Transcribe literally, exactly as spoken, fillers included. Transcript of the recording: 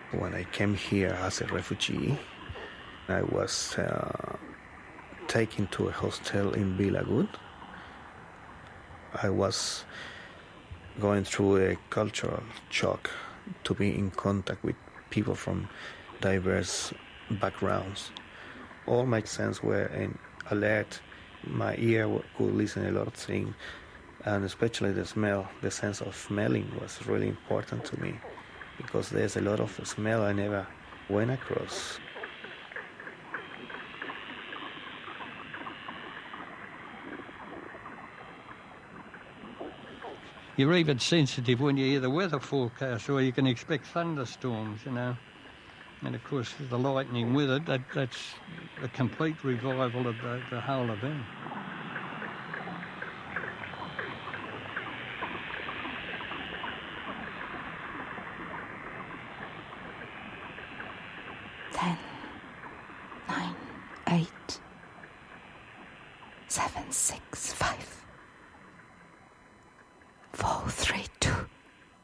When I came here as a refugee, I was uh, taken to a hostel in Vilagut. I was going through a cultural shock to be in contact with people from diverse backgrounds. All my senses were in alert. My ear could listen a lot of things, and especially the smell, the sense of smelling was really important to me, because there's a lot of smell I never went across. You're even sensitive when you hear the weather forecast, or you can expect thunderstorms, you know. And of course, the lightning with it, that, that's a complete revival of the, the whole event. Ten, nine, eight, seven, six, five.